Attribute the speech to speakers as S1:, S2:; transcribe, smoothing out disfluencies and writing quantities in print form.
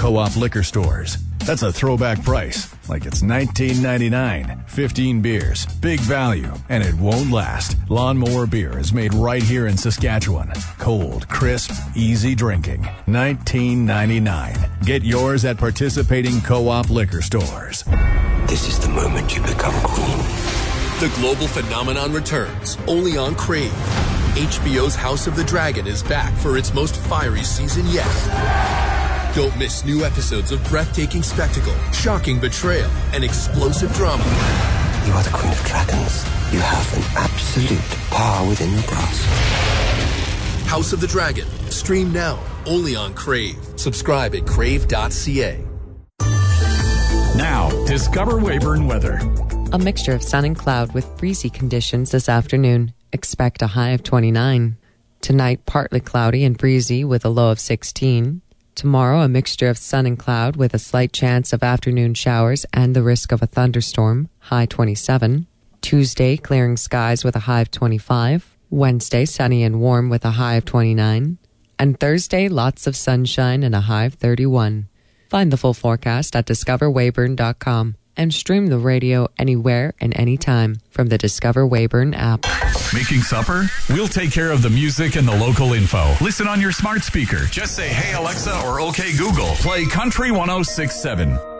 S1: Co-op liquor stores. That's a throwback price, like it's $19.99. 15 beers, big value, and it won't last. Lawnmower beer is made right here in Saskatchewan. Cold, crisp, easy drinking. $19.99. Get yours at participating Co-op liquor stores.
S2: This is the moment you become queen.
S3: The global phenomenon returns, only on Crave. HBO's House of the Dragon is back for its most fiery season yet. Don't miss new episodes of breathtaking spectacle, shocking betrayal, and explosive drama.
S2: You are the Queen of Dragons. You have an absolute power within your grasp.
S3: House of the Dragon. Stream now, only on Crave. Subscribe at crave.ca.
S4: Now, discover Weyburn weather.
S5: A mixture of sun and cloud with breezy conditions this afternoon. Expect a high of 29. Tonight, partly cloudy and breezy with a low of 16. Tomorrow, a mixture of sun and cloud with a slight chance of afternoon showers and the risk of a thunderstorm, high 27. Tuesday, clearing skies with a high of 25. Wednesday, sunny and warm with a high of 29. And Thursday, lots of sunshine and a high of 31. Find the full forecast at discoverweyburn.com and stream the radio anywhere and anytime from the Discover Weyburn app.
S4: Making supper? We'll take care of the music and the local info. Listen on your smart speaker. Just say, "Hey Alexa," or "Okay Google." Play Country 106.7.